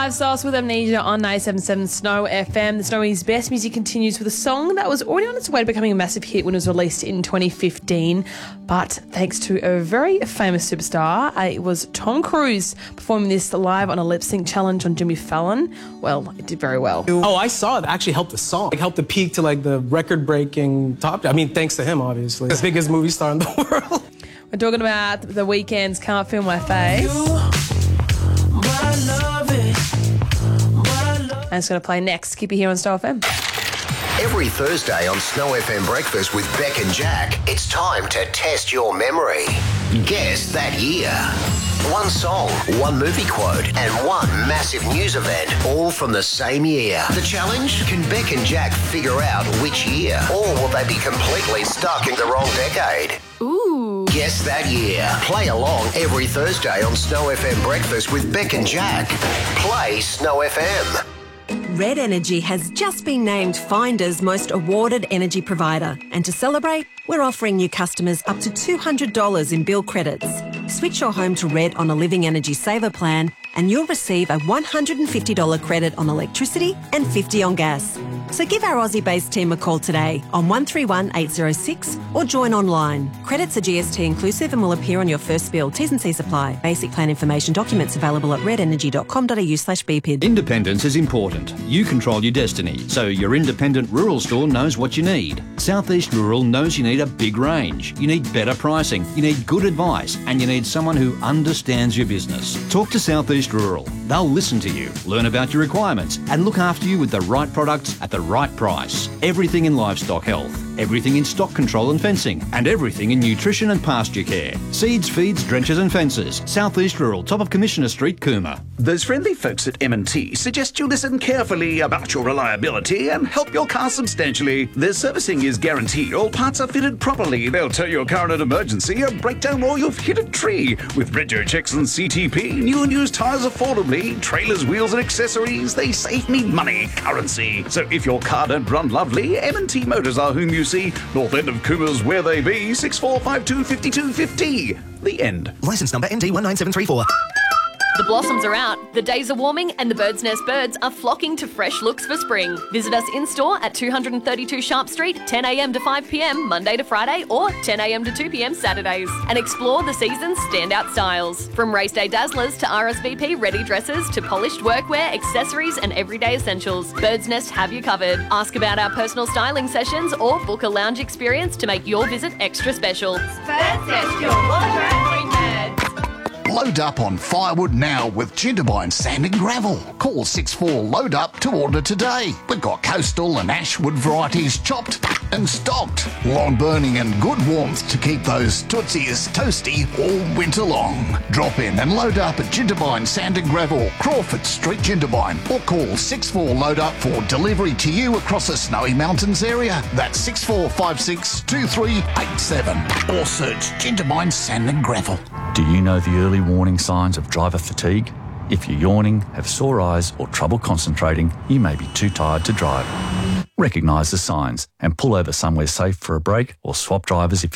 5 Sauce with Amnesia on 97.7 Snow FM. The Snowy's best music continues with a song that was already on its way to becoming a massive hit when it was released in 2015. But thanks to a very famous superstar, it was Tom Cruise performing this live on a lip sync challenge on Jimmy Fallon. Well, it did very well. Oh, I saw it. Actually helped the song. It helped the peak to like the record-breaking top. I mean, thanks to him, obviously. The biggest movie star in the world. We're talking about The Weeknd's Can't Feel My Face. And it's going to play next. Keep it here on Snow FM. Every Thursday on Snow FM Breakfast with Beck and Jack, it's time to test your memory. Guess that year. One song, one movie quote, and one massive news event, all from the same year. The challenge? Can Beck and Jack figure out which year? Or will they be completely stuck in the wrong decade? Ooh. Guess that year. Play along every Thursday on Snow FM Breakfast with Beck and Jack. Play Snow FM. Red Energy has just been named Finder's most awarded energy provider. And to celebrate, we're offering new customers up to $200 in bill credits. Switch your home to Red on a Living Energy Saver plan and you'll receive a $150 credit on electricity and $50 on gas. So give our Aussie-based team a call today on 131 806 or join online. Credits are GST inclusive and will appear on your first bill. T's and C's apply. Basic plan information documents available at redenergy.com.au/BPID. Independence is important. You control your destiny, so your independent rural store knows what you need. Southeast Rural knows you need a big range. You need better pricing. You need good advice. And you need someone who understands your business. Talk to Southeast Rural. They'll listen to you, learn about your requirements, and look after you with the right products at the right price. Everything in livestock health, everything in stock control and fencing, and everything in nutrition and pasture care. Seeds, feeds, drenches and fences. Southeast Rural, top of Commissioner Street, Cooma. Those friendly folks at M&T suggest you listen carefully about your reliability and help your car substantially. Their servicing is guaranteed. All parts are fitted properly. They'll tow your car in an emergency, a breakdown, or you've hit a tree. With rego checks and CTP, new and used tyres affordably, trailers, wheels and accessories, they save me money, currency. So if your car don't run lovely, M&T Motors are whom you see. North end of Coomer's where they be, 6452 5250. The end. Licence number MD19734. The blossoms are out, the days are warming, and the Bird's Nest birds are flocking to fresh looks for spring. Visit us in-store at 232 Sharp Street, 10 a.m. to 5 p.m. Monday to Friday, or 10 a.m. to 2 p.m. Saturdays, and explore the season's standout styles. From race day dazzlers to RSVP ready dresses to polished workwear, accessories, and everyday essentials, Bird's Nest have you covered. Ask about our personal styling sessions or book a lounge experience to make your visit extra special. Bird's Nest, your wardrobe queen nerds. Load up on firewood now with Ginterbine Sand and Gravel. Call 64-LOAD-UP to order today. We've got coastal and ashwood varieties chopped and stocked. Lawn burning and good warmth to keep those tootsies toasty all winter long. Drop in and load up at Ginterbine Sand and Gravel, Crawford Street, Ginterbine, or call 64-LOAD-UP for delivery to you across the Snowy Mountains area. That's 6456 2387 or search Ginterbine Sand and Gravel. Do you know the early warning signs of driver fatigue? If you're yawning, have sore eyes or trouble concentrating, you may be too tired to drive. Recognise the signs and pull over somewhere safe for a break or swap drivers if